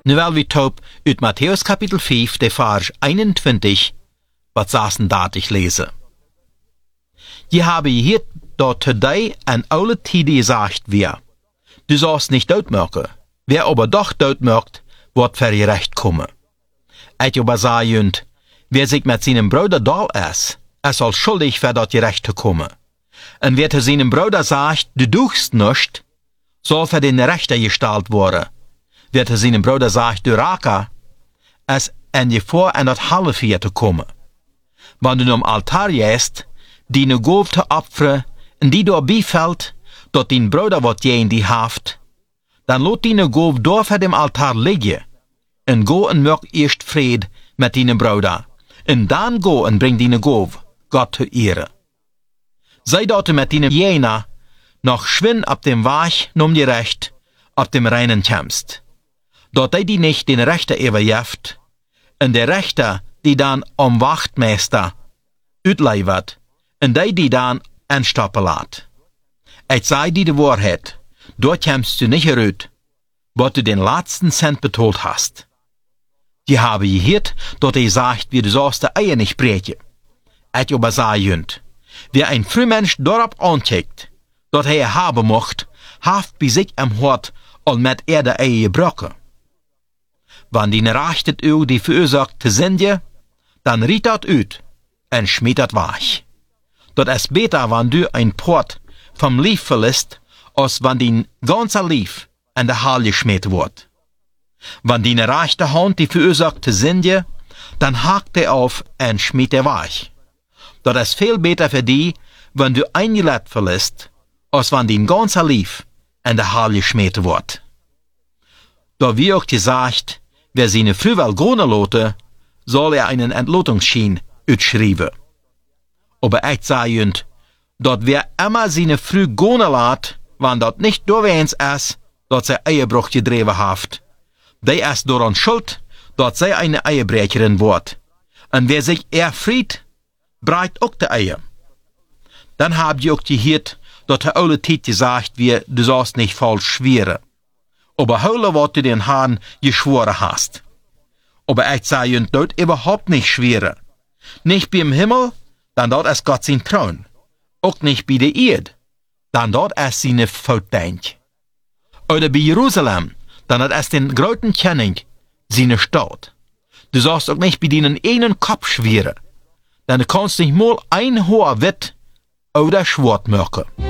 Nu wel wie taub uit Matthäus kapitel 5, de vers 21, wat 36 lese. Je habe hier dort today en oude tijden gezegd weer. Du sollst nicht doodmerken. Wer aber doch doodmerkt, wordt ver je recht komen. Et aber sagen, wer sich met seinem Bruder dal is, soll schuldig ver dat je recht te komen. En wer te seinem Bruder sagt, du doegst nicht, soll für den Rechter gestellt worden. Wer te seinem Bruder sagt, du Raker, en je voor en dat half hier te komen. Wanneer du am Altar jest, die ne Gove te opferen, en die door bifällt, dat din Bruder wat je in die haft, dan lot die ne Gove door voor dem Altar liggen, en go en maak eerst vrede met die Bruder, en dan go en bring die Gove Gott te ere. Zij dat met die jena nog schwin op dem Weg nom je recht, op dem reinen kämpst. Dat hij die nicht den Rechter überjeft, en der Rechter die dan om Wachtmeister uitlevert, en die dan anstappen laat. Ik zei die de waarheid, dort kämpst du nicht eruit, wat du den laatsten Cent betold hast. Die habe gehört, dat hij sagt, wie du sollst de Eier nicht breken. Ik aber sagen, wer ein Frühmensch dorop aankijkt, dat hij haben mocht, haft bij zich am Hort al met de Eier gebroken. Wanneer die rechtet u die veroorzaakt te zenden, dan riet dat uit en schmiet dat weg. Dat is beter, wanneer du ein Port vom Lief verlässt, als wanneer die ganze Lief in de Hal geschmiet wordt. Wanneer die rechte Hand die veroorzaakt te zenden, dan hakt hij auf en schmiet weg. Dat is veel beter voor die, wanneer du ein Gelät verlässt, als wanneer die ganze Lief in de Hal geschmiet wordt. Da wie auch gesagt, wer seine Frau will gehen lassen, soll einen Entlotungsschein uitschrijven. Aber echt sagend, dat wer immer seine Frau gehen lässt, wann dat nicht doorweens ist, dat sie Eierbruch gedreven heeft, die ist daran schuld, dat sie eine Eierbrecherin wordt. Und wer sich erfried, brecht auch die Eier. Dann habt ihr auch gehört, dat der oude Tijd gesagt wie, du sollst nicht falsch schweren. Aber heulen, wat du den Herrn geschworen hast. Aber ich sage, dort überhaupt nicht schweren. Nicht beim Himmel, dann dort ist Gott sein Thron. Auch nicht bei der Erde, dann dort ist seine Voetdenk. Oder bei Jerusalem, dann dort ist den großen König seine Stadt. Du sollst auch nicht bei denen einen Kopf schweren, denn du kannst nicht mal ein Haar wit oder schwarz machen.